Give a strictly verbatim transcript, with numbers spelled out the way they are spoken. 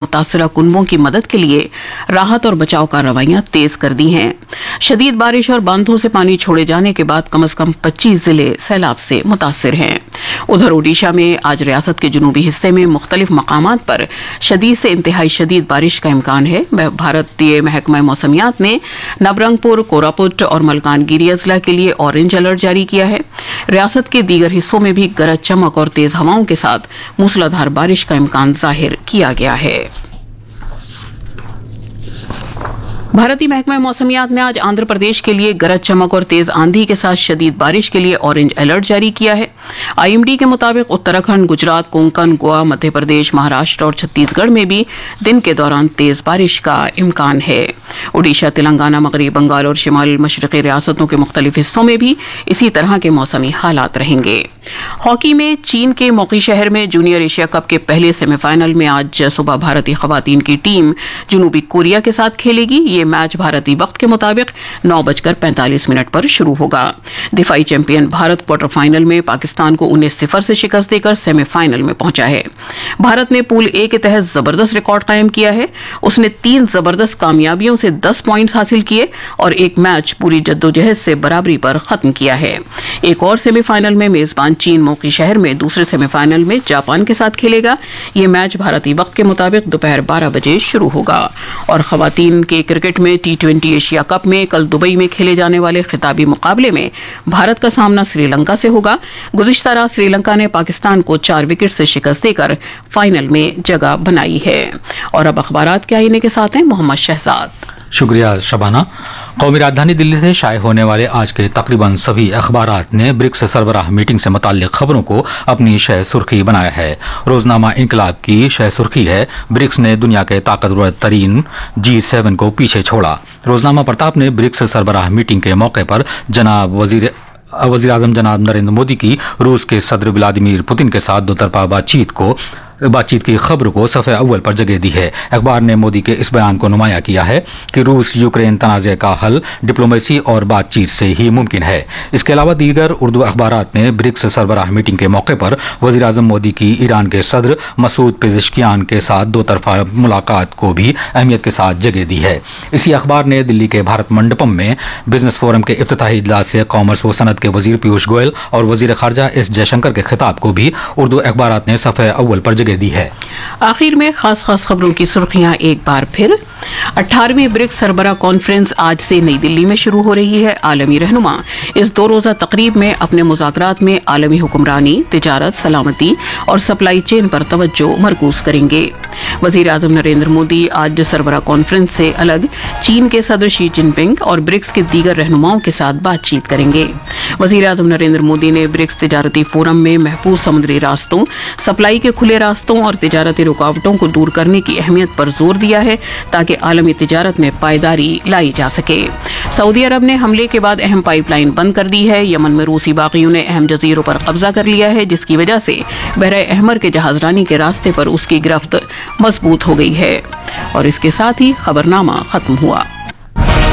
मुतासरा कुनबों की मदद के लिए राहत और बचाव कार्रवाइयां तेज कर दी हैं। शदीद बारिश और बांधों से पानी छोड़े जाने के बाद कम से कम पच्चीस जिले सैलाब से मुतासिर हैं। उधर ओडिशा में आज रियासत के जुनूबी हिस्से में मुख्तलिफ मकामात पर शदीद से इंतहाई शदीद बारिश का इम्कान है। भारतीय महकमा मौसमियात ने नबरंगपुर, कोरापुट और मलकानगिरी अजला के लिए ऑरेंज अलर्ट जारी किया है। रियासत के दीगर हिस्सों में भी गरज चमक और तेज हवाओं के साथ मूसलाधार बारिश का इम्कान जाहिर किया गया है। भारतीय महकमा मौसमियात ने आज आंध्र प्रदेश के लिए गरज चमक और तेज आंधी के साथ शदीद बारिश के लिए ऑरेंज अलर्ट जारी किया है। आईएमडी के मुताबिक उत्तराखंड, गुजरात, कोंकण, गोवा, मध्य प्रदेश, महाराष्ट्र और छत्तीसगढ़ में भी दिन के दौरान तेज बारिश का इम्कान है। ओडिशा, तेलंगाना, मगरबी बंगाल और शिमाल मशरक़ी रियासतों के मुख्तलिफ हिस्सों में भी इसी तरह के मौसमी हालात रहेंगे। हॉकी में चीन के मोकी शहर में जूनियर एशिया कप के पहले सेमीफाइनल में आज सुबह भारतीय खवातीन की टीम जनूबी कोरिया के साथ खेलेगी। ये मैच भारतीय वक्त के मुताबिक नौ बजकर पैंतालीस मिनट पर शुरू होगा। दिफाई चैंपियन भारत क्वार्टर फाइनल में पाकिस्तान को उन्नीस सिफर से शिकस्त देकर सेमीफाइनल में पहुंचा है। भारत ने पूल ए के तहत जबरदस्त रिकॉर्ड कायम किया है। उसने तीन जबरदस्त कामयाबियों से दस पॉइंट्स हासिल किए और एक मैच पूरी जद्दोजहद से बराबरी पर खत्म किया है। एक और सेमीफाइनल में मेजबान चीन मोकी शहर में दूसरे सेमीफाइनल में जापान के साथ खेलेगा। यह मैच भारतीय वक्त के मुताबिक दोपहर बारह बजे शुरू होगा। और खवातीन के क्रिकेट में टी ट्वेंटी एशिया कप में कल दुबई में खेले जाने वाले खिताबी मुकाबले में भारत का सामना श्रीलंका से होगा। गुज़िश्ता रात श्रीलंका ने पाकिस्तान को चार विकेट से शिकस्त देकर फाइनल में जगह बनाई है। और अब अखबारात के आईने के साथ हैं मोहम्मद शहजाद। शुक्रिया शबाना। कौमी राजधानी दिल्ली से शाये होने वाले आज के तकरीबन सभी अखबारात ने ब्रिक्स सरबराह मीटिंग से मुताल्लिक खबरों को अपनी शह सुर्खी बनाया है। रोजनामा इंकलाब की शह सुर्खी है, ब्रिक्स ने दुनिया के ताकतवर तरीन जी सेवन को पीछे छोड़ा। रोजनामा प्रताप ने ब्रिक्स सरबराह मीटिंग के मौके पर जनाब वजीर वजीर आजम जनाब नरेंद्र मोदी की रूस के सदर व्लादिमीर पुतिन के साथ दोतरफा बातचीत को बातचीत की खबर को सफ़े अव्वल पर जगह दी है। अखबार ने मोदी के इस बयान को नुमाया किया है कि रूस यूक्रेन तनाज़े का हल डिप्लोमेसी और बातचीत से ही मुमकिन है। इसके अलावा दीगर उर्दू अखबारात ने ब्रिक्स सरबराह मीटिंग के मौके पर वज़ीर आज़म मोदी की ईरान के सदर मसूद पेज़ेश्कियान के साथ दो तरफा मुलाकात को भी अहमियत के साथ जगह दी है। इसी अखबार ने दिल्ली के भारत मंडपम में बिजनेस फोरम के इफ्तिताही इजलास से कॉमर्स व सनत के वजीर पीयूष गोयल और वजीर खारजा एस जयशंकर के खिताब को भी उर्दू अखबारात ने सफ़े अव्वल पर दी है। आखिर में खास खास खबरों की सुर्खियां एक बार फिर। अठारहवीं ब्रिक्स सरबराह कॉन्फ्रेंस आज से नई दिल्ली में शुरू हो रही है। आलमी रहनुमा इस दो रोजा तकरीब में अपने मुज़ाकरात में आलमी हुक्मरानी, तिजारत, सलामती और सप्लाई चेन पर तवज्जो मरकूज करेंगे। वजीर आजम नरेंद्र मोदी आज सरबराह कॉन्फ्रेंस से अलग चीन के सदर शी जिनपिंग और ब्रिक्स के दीगर रहनुमाओं के साथ बातचीत करेंगे। वजीर आजम नरेंद्र मोदी ने ब्रिक्स तिजारती फोरम में महफूज समुद्री रास्तों, सप्लाई के खुले रास्तों और तिजारती रुकावटों को दूर करने की अहमियत पर जोर दिया है ताकि आलमी तिजारत में पायदारी लाई जा सके। सऊदी अरब ने हमले के बाद अहम पाइपलाइन बंद कर दी है। यमन में रूसी बागियों ने अहम जजीरों पर कब्जा कर लिया है, जिसकी वजह से बहरे अहमर के जहाजरानी के रास्ते पर उसकी गिरफ्त मजबूत हो गई है। और इसके साथ ही खबरनामा खत्म हुआ।